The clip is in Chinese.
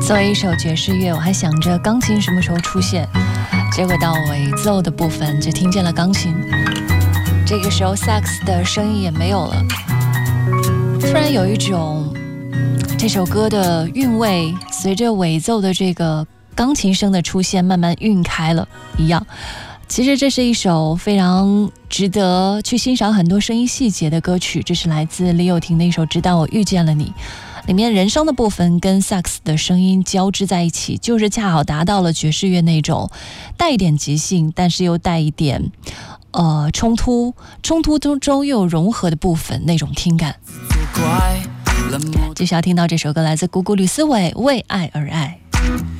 作为一首爵士乐，我还想着钢琴什么时候出现，结果到尾奏的部分就听见了钢琴，这个时候萨克斯的声音也没有了，突然有一种这首歌的韵味随着尾奏的这个钢琴声的出现慢慢晕开了一样。其实这是一首非常值得去欣赏很多声音细节的歌曲，这是来自李友廷的一首《直到我遇见了你》，里面人声的部分跟萨克斯的声音交织在一起，就是恰好达到了爵士乐那种带一点即兴，但是又带一点冲突中又有融合的部分那种听感。接下来听到这首歌来自古古吕思伟《为爱而爱》。